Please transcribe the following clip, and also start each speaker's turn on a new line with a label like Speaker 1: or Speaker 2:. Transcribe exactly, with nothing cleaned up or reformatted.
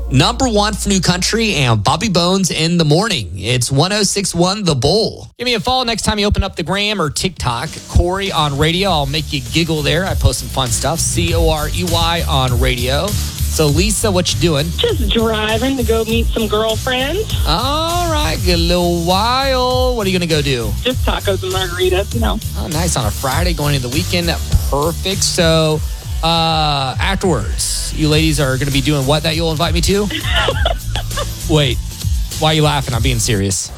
Speaker 1: Number one for New Country and Bobby Bones in the morning. It's one oh six point one The Bull. Give me a follow next time you open up the gram or TikTok. Corey on radio. I'll make you giggle there. I post some fun stuff. C O R E Y on radio. So, Lisa, what you doing?
Speaker 2: Just driving to go meet some girlfriends.
Speaker 1: All right. Get a little wild. What are you going to go do?
Speaker 2: Just tacos and margaritas, you know.
Speaker 1: Oh, nice. On a Friday going into the weekend. Perfect. So, uh, afterwards, you ladies are going to be doing what that you'll invite me to? Wait. Why are you laughing? I'm being serious.